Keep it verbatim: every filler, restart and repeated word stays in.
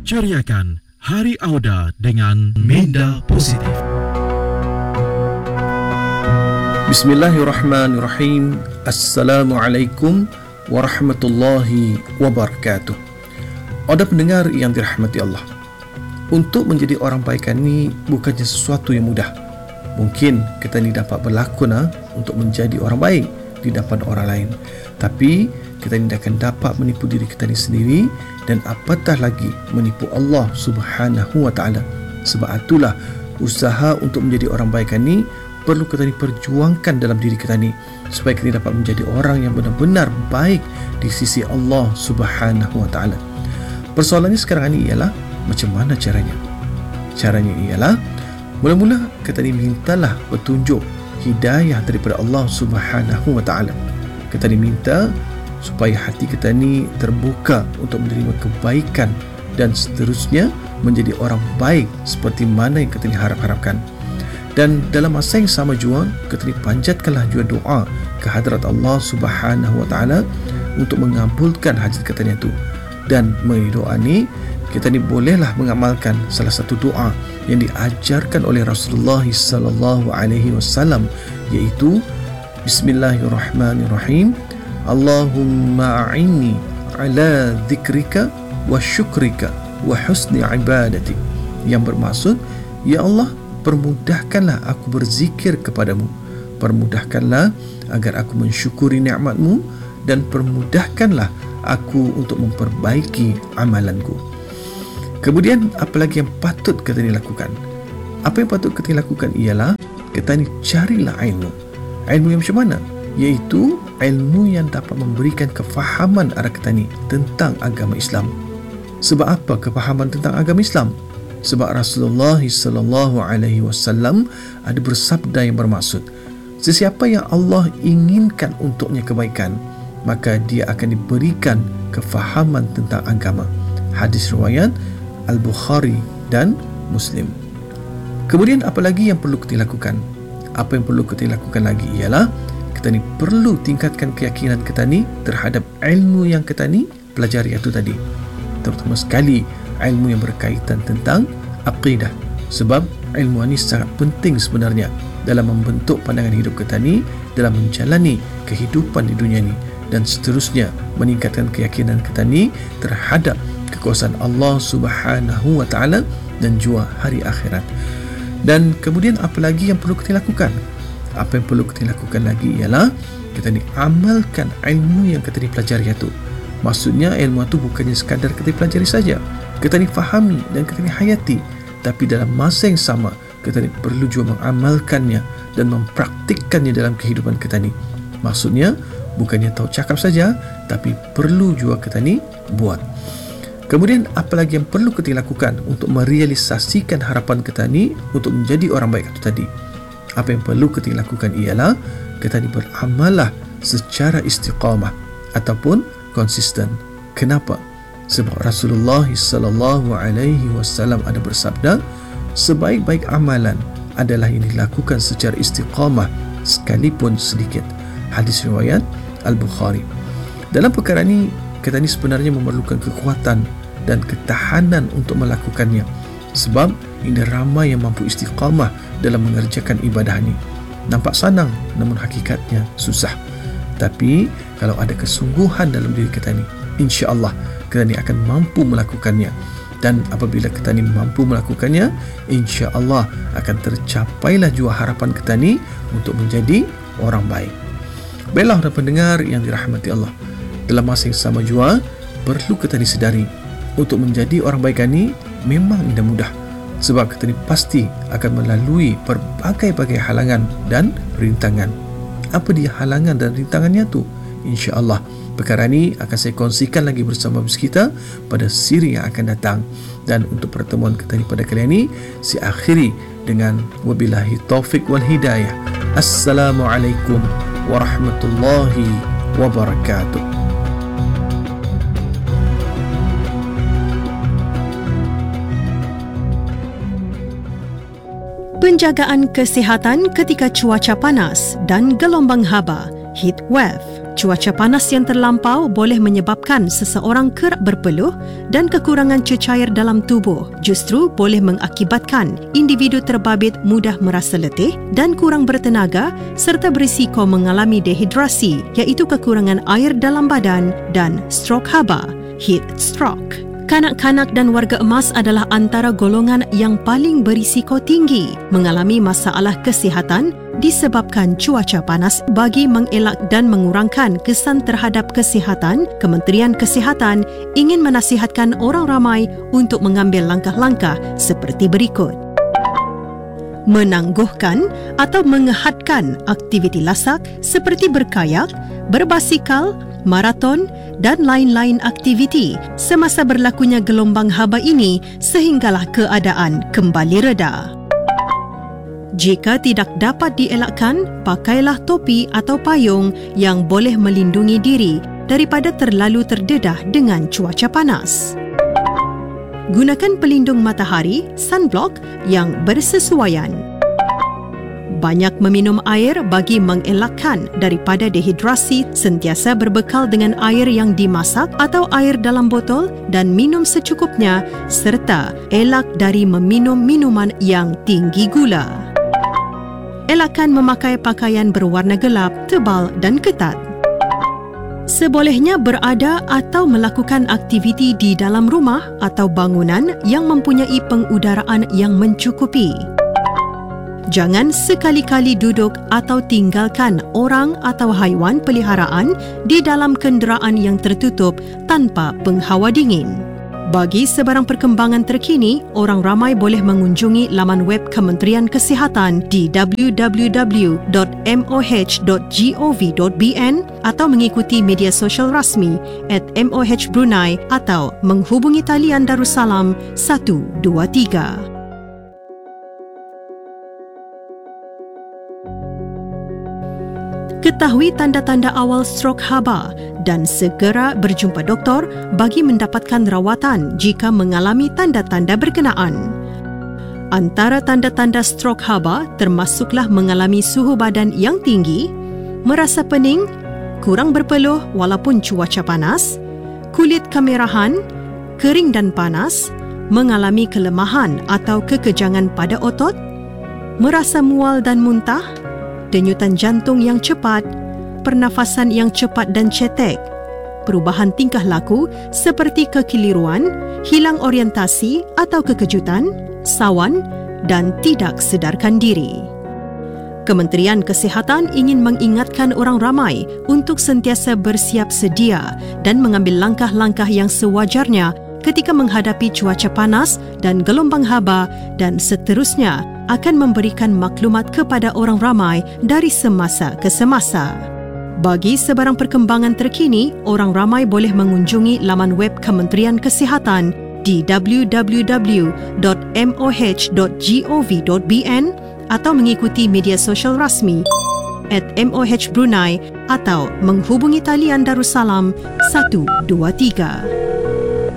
Ceriakan Hari Auda dengan Minda Positif. Bismillahirrahmanirrahim. Assalamualaikum warahmatullahi wabarakatuh. Auda pendengar yang dirahmati Allah, untuk menjadi orang baik ini bukannya sesuatu yang mudah. Mungkin kita ni dapat berlakon ha, untuk menjadi orang baik di depan orang lain, tapi kita ni akan dapat menipu diri kita ni sendiri, dan apatah lagi menipu Allah Subhanahu wa taala. Sebab itulah usaha untuk menjadi orang baik ni perlu kita ni perjuangkan dalam diri kita ni, supaya kita dapat menjadi orang yang benar-benar baik di sisi Allah Subhanahu wa taala. Persoalannya sekarang ni ialah macam mana caranya? Caranya ialah mula-mula kita dimintalah petunjuk hidayah daripada Allah Subhanahu wa taala. Kita diminta supaya hati kita ni terbuka untuk menerima kebaikan dan seterusnya menjadi orang baik seperti mana yang kita ni harap-harapkan. Dan dalam masa yang sama juga kita ni panjatkanlah juga doa ke hadrat Allah Subhanahu wa taala untuk mengabulkan hajat kita ni itu. Dan mengenai doa ni, kita ni bolehlah mengamalkan salah satu doa yang diajarkan oleh Rasulullah sallallahu alaihi wasallam, iaitu Bismillahirrahmanirrahim. Allahumma a'inni ala dzikrika wa syukrika wa husni ibadati. Yang bermaksud, ya Allah, permudahkanlah aku berzikir kepadamu, permudahkanlah agar aku mensyukuri nikmat-Mu, dan permudahkanlah aku untuk memperbaiki amalanku. Kemudian apa lagi yang patut kita ni lakukan? Apa yang patut kita ni lakukan ialah kita ni carilah ilmu. Ilmu yang macam mana? Iaitu ilmu yang dapat memberikan kefahaman arah kita ni tentang agama Islam. Sebab apa kefahaman tentang agama Islam? Sebab Rasulullah sallallahu alaihi wasallam ada bersabda yang bermaksud, sesiapa yang Allah inginkan untuknya kebaikan, maka dia akan diberikan kefahaman tentang agama. Hadis riwayat Al-Bukhari dan Muslim. Kemudian apa lagi yang perlu kita lakukan? Apa yang perlu kita lakukan lagi ialah kita ni perlu tingkatkan keyakinan kita ni terhadap ilmu yang kita ni pelajari itu tadi, terutama sekali ilmu yang berkaitan tentang aqidah. Sebab ilmu ini sangat penting sebenarnya dalam membentuk pandangan hidup kita ni, dalam menjalani kehidupan di dunia ni, dan seterusnya meningkatkan keyakinan kita ni terhadap kekuasaan Allah Subhanahu wa taala dan juga hari akhirat. Dan kemudian apa lagi yang perlu kita lakukan? Apa yang perlu kita lakukan lagi ialah kita ni amalkan ilmu yang kita ni pelajari itu. Maksudnya ilmu itu bukannya sekadar kita pelajari saja, kita ni fahami dan kita ni hayati, tapi dalam masa yang sama kita ni perlu juga mengamalkannya dan mempraktikkannya dalam kehidupan kita ni. Maksudnya bukannya tahu cakap saja, tapi perlu juga kita ni buat. Kemudian apa lagi yang perlu kita lakukan untuk merealisasikan harapan kita ni untuk menjadi orang baik itu tadi? Apa yang perlu kita lakukan ialah kita ni beramallah secara istiqamah ataupun konsisten. Kenapa? Sebab Rasulullah sallallahu alaihi wasallam ada bersabda, sebaik-baik amalan adalah yang dilakukan secara istiqamah sekalipun sedikit. Hadis riwayat Al-Bukhari. Dalam perkara ini, kita ni sebenarnya memerlukan kekuatan dan ketahanan untuk melakukannya. Sebab ini ramai yang mampu istiqamah dalam mengerjakan ibadah ini. Nampak senang, namun hakikatnya susah. Tapi kalau ada kesungguhan dalam diri kita ni, insya-Allah kita ni akan mampu melakukannya. Dan apabila kita ni mampu melakukannya, insya-Allah akan tercapailah jua harapan kita ni untuk menjadi orang baik. Baiklah dan pendengar yang dirahmati Allah, dalam masa yang sama jua perlu kita disedari untuk menjadi orang baik ini memang tidak mudah. Sebab kita ni pasti akan melalui berbagai-bagai halangan dan rintangan. Apa dia halangan dan rintangannya tu? InsyaAllah perkara ini akan saya kongsikan lagi bersama kita pada siri yang akan datang. Dan untuk pertemuan kita ni pada kali ini, saya akhiri dengan wabillahi taufik wal hidayah. Assalamualaikum warahmatullahi wabarakatuh. Penjagaan kesihatan ketika cuaca panas dan gelombang haba, heat wave. Cuaca panas yang terlampau boleh menyebabkan seseorang kerap berpeluh dan kekurangan cecair dalam tubuh. Justru boleh mengakibatkan individu terbabit mudah merasa letih dan kurang bertenaga serta berisiko mengalami dehidrasi, iaitu kekurangan air dalam badan, dan strok haba, heat stroke. Kanak-kanak dan warga emas adalah antara golongan yang paling berisiko tinggi mengalami masalah kesihatan disebabkan cuaca panas. Bagi mengelak dan mengurangkan kesan terhadap kesihatan, Kementerian Kesihatan ingin menasihatkan orang ramai untuk mengambil langkah-langkah seperti berikut. Menangguhkan atau mengehadkan aktiviti lasak seperti berkayak, berbasikal, maraton dan lain-lain aktiviti semasa berlakunya gelombang haba ini sehinggalah keadaan kembali reda. Jika tidak dapat dielakkan, pakailah topi atau payung yang boleh melindungi diri daripada terlalu terdedah dengan cuaca panas. Gunakan pelindung matahari, sunblock yang bersesuaian. Banyak meminum air bagi mengelakkan daripada dehidrasi. Sentiasa berbekal dengan air yang dimasak atau air dalam botol dan minum secukupnya, serta elak dari meminum minuman yang tinggi gula. Elakkan memakai pakaian berwarna gelap, tebal dan ketat. Sebolehnya berada atau melakukan aktiviti di dalam rumah atau bangunan yang mempunyai pengudaraan yang mencukupi. Jangan sekali-kali duduk atau tinggalkan orang atau haiwan peliharaan di dalam kenderaan yang tertutup tanpa penghawa dingin. Bagi sebarang perkembangan terkini, orang ramai boleh mengunjungi laman web Kementerian Kesihatan di w w w dot m o h dot gov dot b n atau mengikuti media sosial rasmi at m o h brunei atau menghubungi talian Darussalam satu dua tiga. Ketahui tanda-tanda awal strok haba dan segera berjumpa doktor bagi mendapatkan rawatan jika mengalami tanda-tanda berkenaan. Antara tanda-tanda strok haba termasuklah mengalami suhu badan yang tinggi, merasa pening, kurang berpeluh walaupun cuaca panas, kulit kemerahan, kering dan panas, mengalami kelemahan atau kekejangan pada otot, merasa mual dan muntah, denyutan jantung yang cepat, pernafasan yang cepat dan cetek, perubahan tingkah laku seperti kekeliruan, hilang orientasi atau kekejutan, sawan dan tidak sedarkan diri. Kementerian Kesihatan ingin mengingatkan orang ramai untuk sentiasa bersiap sedia dan mengambil langkah-langkah yang sewajarnya ketika menghadapi cuaca panas dan gelombang haba, dan seterusnya akan memberikan maklumat kepada orang ramai dari semasa ke semasa. Bagi sebarang perkembangan terkini, orang ramai boleh mengunjungi laman web Kementerian Kesihatan di w w w dot m o h dot gov dot b n atau mengikuti media sosial rasmi at m o h brunei atau menghubungi talian Darussalam satu dua tiga.